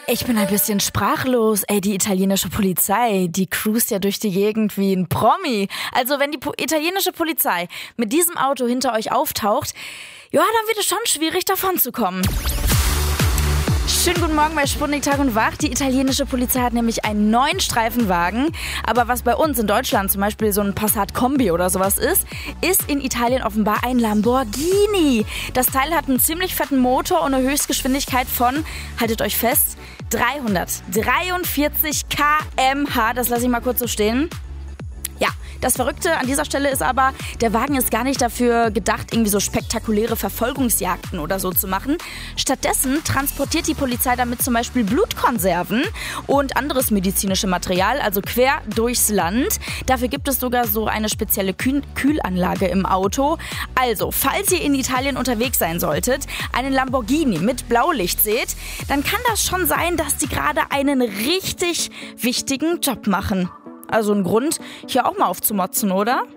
Ich bin ein bisschen sprachlos. Ey, die italienische Polizei, die cruist ja durch die Gegend wie ein Promi. Also wenn die italienische Polizei mit diesem Auto hinter euch auftaucht, ja, dann wird es schon schwierig, davon zu kommen. Schönen guten Morgen bei Sputnik Tag und Wach. Die italienische Polizei hat nämlich einen neuen Streifenwagen. Aber was bei uns in Deutschland zum Beispiel so ein Passat Kombi oder sowas ist in Italien offenbar ein Lamborghini. Das Teil hat einen ziemlich fetten Motor und eine Höchstgeschwindigkeit von, haltet euch fest, 343 km/h. Das lasse ich mal kurz so stehen. Ja, das Verrückte an dieser Stelle ist aber, der Wagen ist gar nicht dafür gedacht, irgendwie so spektakuläre Verfolgungsjagden oder so zu machen. Stattdessen transportiert die Polizei damit zum Beispiel Blutkonserven und anderes medizinisches Material, also quer durchs Land. Dafür gibt es sogar so eine spezielle Kühlanlage im Auto. Also, falls ihr in Italien unterwegs sein solltet, einen Lamborghini mit Blaulicht seht, dann kann das schon sein, dass die gerade einen richtig wichtigen Job machen. Also ein Grund, hier auch mal aufzumotzen, oder?